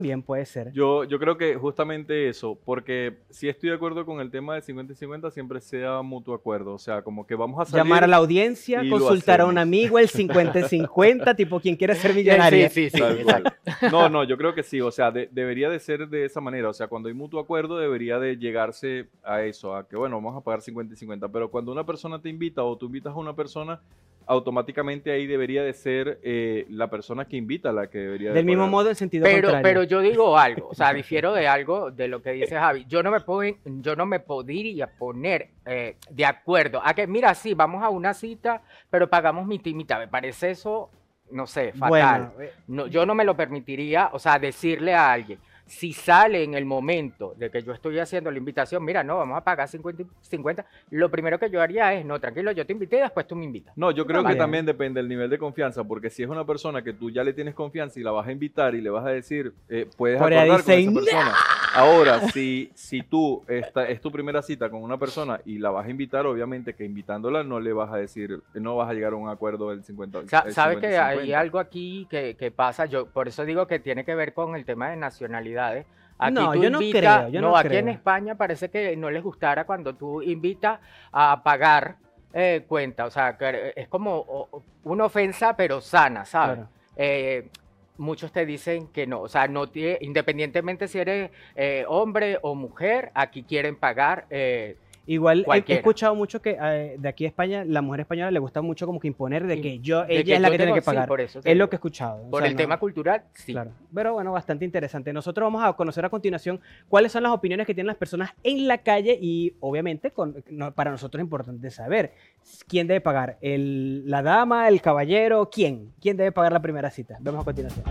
Bien puede ser. Yo creo que justamente eso, porque sí estoy de acuerdo con el tema de 50 y 50, siempre sea mutuo acuerdo. O sea, como que vamos a Llamar a salir la audiencia, y lo consultar a un hacemos. amigo, el 50-50, tipo quien quiere ser Sí, millonario. sí, sí, Tal cual. exacto. No, no, yo creo que sí, o sea, debería de ser de esa manera, o sea, cuando hay mutuo acuerdo debería de llegarse a eso, a que bueno, vamos a pagar 50 y 50, pero cuando una persona te invita o tú invitas a una persona, automáticamente ahí debería de ser la persona que invita la que debería de Del mismo pagar. modo, en sentido Pero contrario. yo digo algo, o sea, difiero de algo de lo que dice Javi. Yo no me podría poner de acuerdo a que, mira, sí, vamos a una cita, pero pagamos mitad y mitad. Me parece eso, no sé, fatal. Bueno, No, yo no me lo permitiría, o sea, decirle a alguien, si sale en el momento de que yo estoy haciendo la invitación, mira, no, vamos a pagar 50 y 50, lo primero que yo haría es, no, tranquilo, yo te invité y después tú me invitas. No, yo creo que también. también depende del nivel de confianza, porque si es una persona que tú ya le tienes confianza y la vas a invitar y le vas a decir, puedes Corea acordar con dice, esa persona. Ahora, si tú es tu primera cita con una persona y la vas a invitar, obviamente que invitándola no le vas a decir, no vas a llegar a un acuerdo del 50, el ¿Sabes que hay 50-50. algo aquí que pasa? Yo por eso digo que tiene que ver con el tema de nacionalidades. Aquí No, tú yo no invitas, creo, yo no, no aquí en creo. España parece que no les gustara cuando tú invitas a pagar cuenta, o sea, que es como una ofensa pero sana, ¿sabes? Claro. Muchos te dicen que no, o sea, no independientemente si eres hombre o mujer, aquí quieren pagar Igual he cualquiera. escuchado mucho que de aquí a España, la mujer española le gusta mucho como que imponer de que De ella es la yo que tiene tengo, que sí, pagar. por eso te Es lo digo. que he escuchado. O Por sea, el no, tema cultural, sí. claro. Pero bueno, bastante interesante. Nosotros vamos a conocer a continuación cuáles son las opiniones que tienen las personas en la calle y obviamente para nosotros es importante saber quién debe pagar. La dama, el caballero, ¿quién? ¿Quién debe pagar la primera cita? Vemos a continuación.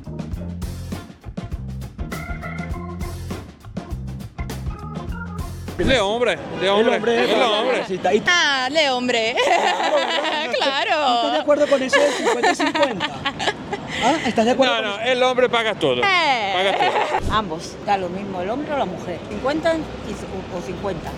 De hombre, de hombre, es hombre. Ah, de hombre. ¿Estás de Claro. acuerdo con eso de 50 y 50? ¿Ah? ¿Estás de acuerdo No, con no, eso? el hombre paga todo. Paga todo. Ambos. Da lo mismo el hombre o la mujer. 50 o 50.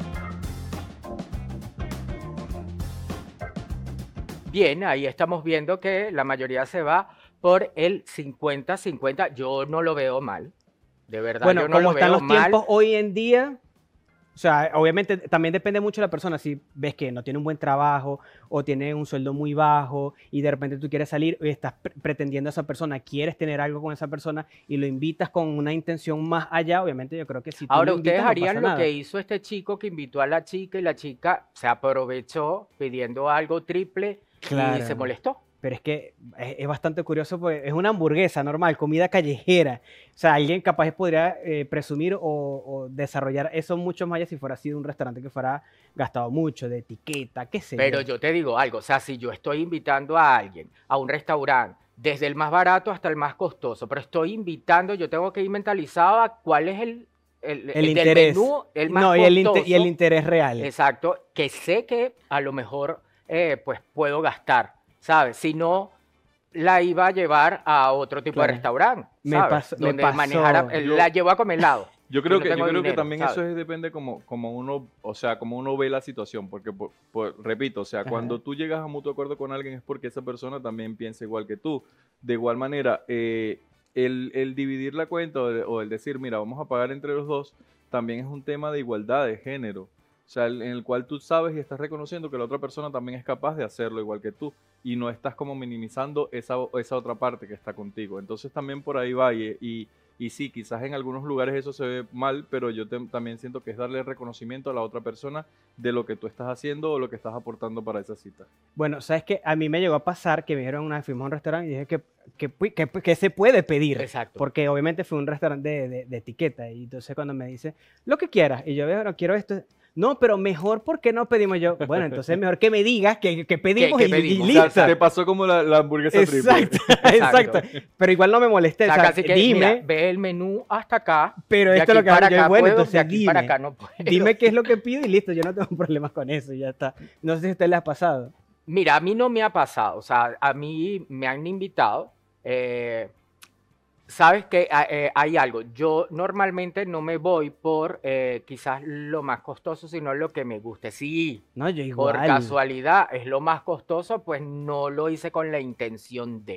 Bien, ahí estamos viendo que la mayoría se va por el 50-50. Yo no lo veo mal. De verdad, Bueno, yo no como lo están veo los mal. tiempos hoy en día, o sea, obviamente también depende mucho de la persona. Si ves que no tiene un buen trabajo o tiene un sueldo muy bajo y de repente tú quieres salir y estás pretendiendo a esa persona, quieres tener algo con esa persona y lo invitas con una intención más allá, obviamente yo creo que si tú Ahora, lo ustedes invitas no harían pasa lo nada. que hizo este chico que invitó a la chica y la chica se aprovechó pidiendo algo triple y Claro. se molestó. Pero es que es bastante curioso porque es una hamburguesa normal, comida callejera. O sea, alguien capaz podría presumir o desarrollar eso mucho más allá si fuera sido un restaurante que fuera gastado mucho de etiqueta, qué sé Pero yo. yo te digo algo, o sea, si yo estoy invitando a alguien a un restaurante, desde el más barato hasta el más costoso, pero estoy invitando, yo tengo que ir mentalizado a cuál es el del interés. menú, el más No, costoso. y el interés real. Exacto, que sé que a lo mejor pues puedo gastar, ¿sabes? Si no, la iba a llevar a otro tipo Claro. de restaurante, Me ¿sabes? pasó- me Donde pasó. manejara, la llevó a comer helado. Yo creo no que, yo tengo creo que dinero, también ¿sabes? eso depende como uno, o sea, como uno ve la situación, porque repito, o sea, Ajá. cuando tú llegas a mutuo acuerdo con alguien es porque esa persona también piensa igual que tú. De igual manera, el dividir la cuenta o el decir, mira, vamos a pagar entre los dos, también es un tema de igualdad de género. O sea, en el cual tú sabes y estás reconociendo que la otra persona también es capaz de hacerlo igual que tú y no estás como minimizando esa otra parte que está contigo. Entonces también por ahí va y sí, quizás en algunos lugares eso se ve mal, pero yo también siento que es darle reconocimiento a la otra persona de lo que tú estás haciendo o lo que estás aportando para esa cita. Bueno, sabes que a mí me llegó a pasar que me dijeron una vez, fuimos a un restaurante y dije que se puede pedir. Exacto. Porque obviamente fue un restaurante de etiqueta. Y entonces cuando me dice, lo que quieras, y yo, bueno, quiero esto. No, pero mejor, ¿por qué no pedimos yo? Bueno, entonces mejor que me digas que pedimos Que y pedimos. O sea, listo. te pasó como la hamburguesa triple. Exacto, exacto. Pero igual no me molesté. O sea, o sea, casi que, dime, mira, ve el menú hasta acá. pero de esto es lo aquí que para yo, acá bueno, puedo, de entonces aquí para dime. acá no puedo. Dime qué es lo que pido y listo, yo no tengo problemas con eso y ya está. No sé si a usted le ha pasado. Mira, a mí no me ha pasado, o sea, a mí me han invitado. Sabes que hay algo, yo normalmente no me voy por quizás lo más costoso, sino lo que me guste. Sí, No, yo por igual. casualidad es lo más costoso, pues no lo hice con la intención de.